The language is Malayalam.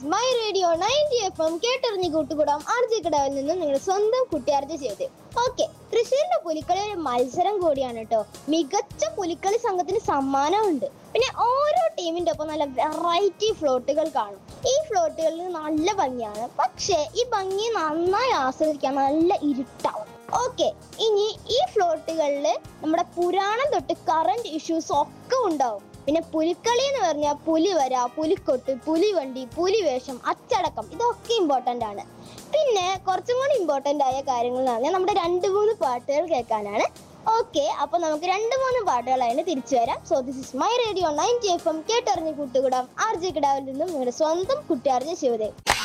ഈസ് മൈ റേഡിയോ 90 FM കേട്ടറിഞ്ഞ് കൂട്ടുകൂടാം ആർജെ കടാവിൽ നിന്നും നിങ്ങളുടെ സ്വന്തം കുട്ടിയാർജ ചെയ്ത്. ഓക്കെ, തൃശ്ശൂരിന്റെ പുലിക്കളി ഒരു മത്സരം കൂടിയാണ് കേട്ടോ. മികച്ച പുലിക്കളി സംഘത്തിന് സമ്മാനമുണ്ട്. പിന്നെ ഓരോ ടീമിന്റെ ഒപ്പം നല്ല വെറൈറ്റി ഫ്ലോട്ടുകൾ കാണും. ഈ ഫ്ലോട്ടുകളിൽ നല്ല ഭംഗിയാണ്, പക്ഷേ ഈ ഭംഗി നന്നായി ആസ്വദിക്കാൻ നല്ല ഇരുട്ടാവും. ഓക്കെ, ഇനി ഈ ഫ്ലോട്ടുകളിൽ നമ്മുടെ പുരാണം തൊട്ട് കറന്റ് ഇഷ്യൂസ് ഒക്കെ ഉണ്ടാവും. പിന്നെ പുലിക്കളി എന്ന് പറഞ്ഞാൽ പുലി വര, പുലിക്കൊട്ട്, പുലിവണ്ടി, പുലിവേഷം, അച്ചടക്കം, ഇതൊക്കെ ഇമ്പോർട്ടൻ്റ് ആണ്. പിന്നെ കുറച്ചും കൂടി ഇമ്പോർട്ടൻ്റ് ആയ കാര്യങ്ങൾ എന്ന് പറഞ്ഞാൽ നമ്മുടെ 2-3 പാട്ടുകൾ കേൾക്കാനാണ്. ഓക്കെ, അപ്പൊ നമുക്ക് 2-3 പാട്ടുകളായിട്ട് തിരിച്ചു വരാം. So this is my radio 90 FM കേട്ടറിഞ്ഞ് കൂട്ടുകൂടാം ആർജെ കിടാവിൽ നിന്നും നിങ്ങളുടെ സ്വന്തം കുട്ടിയാർജെ ശിവദേവ്.